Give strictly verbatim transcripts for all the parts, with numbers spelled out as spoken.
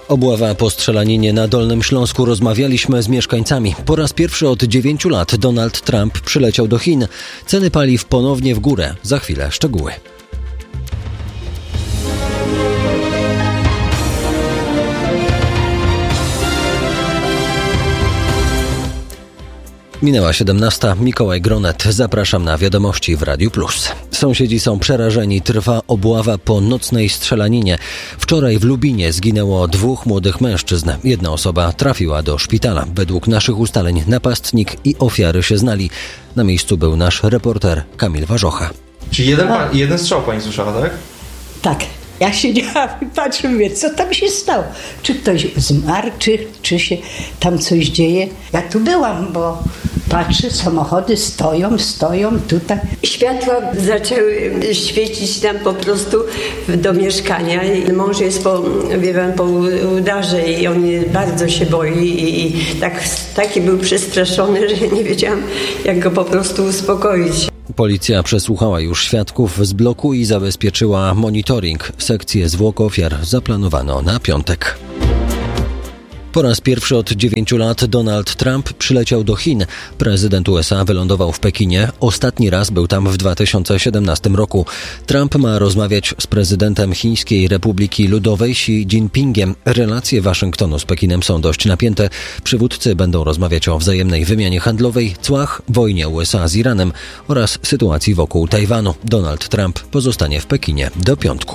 Obława po strzelaninie na Dolnym Śląsku. Rozmawialiśmy z mieszkańcami. Po raz pierwszy od dziewięciu lat Donald Trump przyleciał do Chin. Ceny paliw ponownie w górę. Za chwilę szczegóły. Minęła siedemnasta. Mikołaj Gronet. Zapraszam na wiadomości w Radiu Plus. Sąsiedzi są przerażeni. Trwa obława po nocnej strzelaninie. Wczoraj w Lubinie zginęło dwóch młodych mężczyzn. Jedna osoba trafiła do szpitala. Według naszych ustaleń napastnik i ofiary się znali. Na miejscu był nasz reporter Kamil Warzocha. Czyli jeden, pan, jeden strzał pani słyszała, tak? Tak. Ja siedziałam i patrzyłam, mówię, co tam się stało? Czy ktoś zmarł, czy, czy się tam coś dzieje? Ja tu byłam, bo patrzę, samochody stoją, stoją tutaj. Światła zaczęły świecić nam po prostu do mieszkania. Mąż jest po, wie pan, po udarze i on bardzo się boi i tak, taki był przestraszony, że nie wiedziałam, jak go po prostu uspokoić. Policja przesłuchała już świadków z bloku i zabezpieczyła monitoring. Sekcję zwłok ofiar zaplanowano na piątek. Po raz pierwszy od dziewięciu lat Donald Trump przyleciał do Chin. Prezydent U S A wylądował w Pekinie. Ostatni raz był tam w dwa tysiące siedemnastym roku. Trump ma rozmawiać z prezydentem Chińskiej Republiki Ludowej Xi Jinpingiem. Relacje Waszyngtonu z Pekinem są dość napięte. Przywódcy będą rozmawiać o wzajemnej wymianie handlowej, cłach, wojnie U S A z Iranem oraz sytuacji wokół Tajwanu. Donald Trump pozostanie w Pekinie do piątku.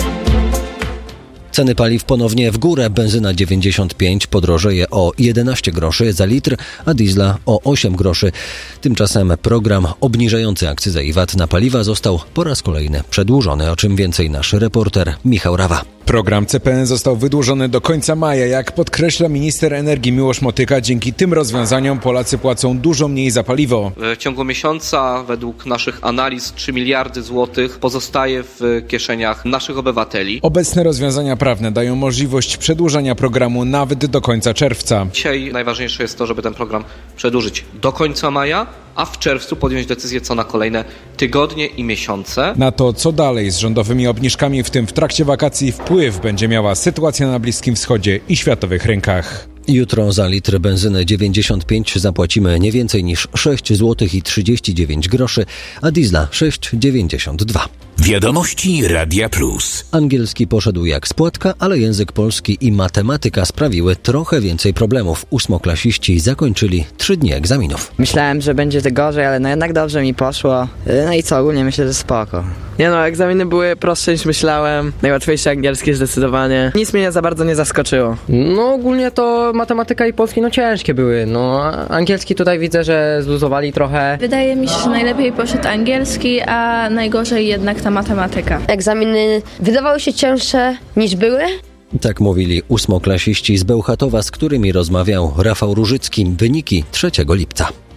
Ceny paliw ponownie w górę. Benzyna dziewięćdziesiąt pięć podrożeje o jedenaście groszy za litr, a diesla o osiem groszy. Tymczasem program obniżający akcyzę i V A T na paliwa został po raz kolejny przedłużony, o czym więcej nasz reporter Michał Rawa. Program C P N został wydłużony do końca maja. Jak podkreśla minister energii Miłosz Motyka, dzięki tym rozwiązaniom Polacy płacą dużo mniej za paliwo. W ciągu miesiąca według naszych analiz trzy miliardy złotych pozostaje w kieszeniach naszych obywateli. Obecne rozwiązania prawne dają możliwość przedłużenia programu nawet do końca czerwca. Dzisiaj najważniejsze jest to, żeby ten program przedłużyć do końca maja, a w czerwcu podjąć decyzję co na kolejne tygodnie i miesiące. Na to, co dalej z rządowymi obniżkami, w tym w trakcie wakacji, wpływ będzie miała sytuacja na Bliskim Wschodzie i światowych rynkach. Jutro za litr benzyny dziewięćdziesiąt pięć zapłacimy nie więcej niż sześć złotych i trzydzieści dziewięć groszy, a diesla sześć dziewięćdziesiąt dwa. Wiadomości Radia Plus. Angielski poszedł jak z płatka, ale język polski i matematyka sprawiły trochę więcej problemów. Ósmoklasiści zakończyli trzy dni egzaminów. Myślałem, że będzie to gorzej, ale no jednak dobrze mi poszło. No i co, ogólnie myślę, że spoko. Nie no, egzaminy były prostsze niż myślałem. Najłatwiejsze angielskie zdecydowanie. Nic mnie za bardzo nie zaskoczyło. No ogólnie to matematyka i polski no ciężkie były. No angielski tutaj widzę, że zluzowali trochę. Wydaje mi się, że najlepiej poszedł angielski, a najgorzej jednak ta matematyka. Egzaminy wydawały się cięższe niż były. Tak mówili ósmoklasiści z Bełchatowa, z którymi rozmawiał Rafał Różycki. Wyniki trzeciego lipca.